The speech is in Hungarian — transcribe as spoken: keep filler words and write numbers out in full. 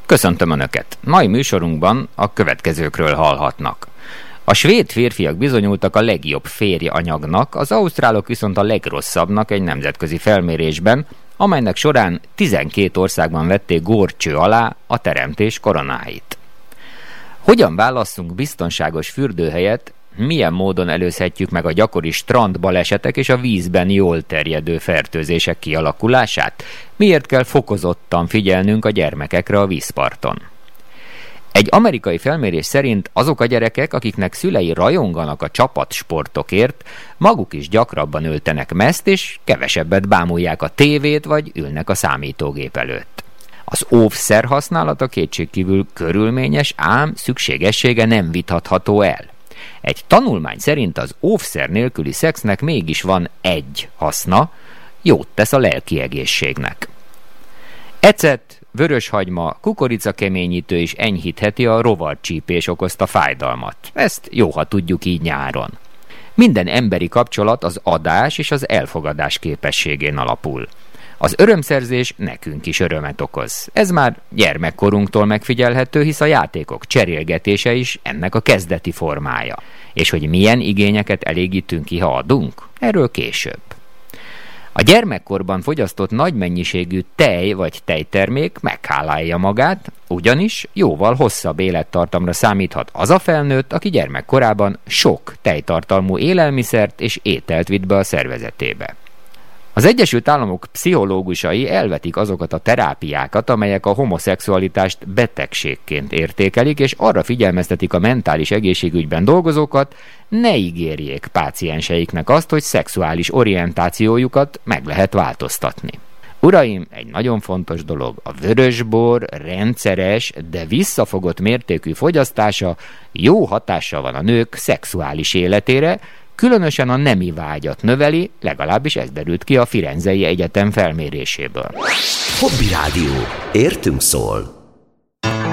Köszöntöm Önöket! Mai műsorunkban a következőkről hallhatnak. A svéd férfiak bizonyultak a legjobb férjanyagnak, az ausztrálok viszont a legrosszabbnak egy nemzetközi felmérésben, amelynek során tizenkét országban vették górcső alá a teremtés koronáit. Hogyan válasszunk biztonságos fürdőhelyet, milyen módon előzhetjük meg a gyakori strandbalesetek és a vízben jól terjedő fertőzések kialakulását? Miért kell fokozottan figyelnünk a gyermekekre a vízparton? Egy amerikai felmérés szerint azok a gyerekek, akiknek szülei rajonganak a csapatsportokért, maguk is gyakrabban öltenek meszt, és kevesebbet bámulják a tévét, vagy ülnek a számítógép előtt. Az óvszer használata kétségkívül körülményes, ám szükségessége nem vitatható el. Egy tanulmány szerint az óvszer nélküli szexnek mégis van egy haszna, jót tesz a lelki egészségnek. Ecet, vöröshagyma, kukoricakeményítő is enyhítheti a rovarcsípés okozta fájdalmat. Ezt jó, ha tudjuk így nyáron. Minden emberi kapcsolat az adás és az elfogadás képességén alapul. Az örömszerzés nekünk is örömet okoz. Ez már gyermekkorunktól megfigyelhető, hisz a játékok cserélgetése is ennek a kezdeti formája. És hogy milyen igényeket elégítünk ki, ha adunk? Erről később. A gyermekkorban fogyasztott nagy mennyiségű tej vagy tejtermék meghálálja magát, ugyanis jóval hosszabb élettartamra számíthat az a felnőtt, aki gyermekkorában sok tejtartalmú élelmiszert és ételt vitt be a szervezetébe. Az Egyesült Államok pszichológusai elvetik azokat a terápiákat, amelyek a homoszexualitást betegségként értékelik, és arra figyelmeztetik a mentális egészségügyben dolgozókat, ne ígérjék pácienseiknek azt, hogy szexuális orientációjukat meg lehet változtatni. Uraim, egy nagyon fontos dolog, a vörösbor rendszeres, de visszafogott mértékű fogyasztása jó hatással van a nők szexuális életére, különösen a nemi vágyat növeli, legalábbis ez derült ki a Firenzei Egyetem felméréséből. Hobby Rádió. Értünk szól.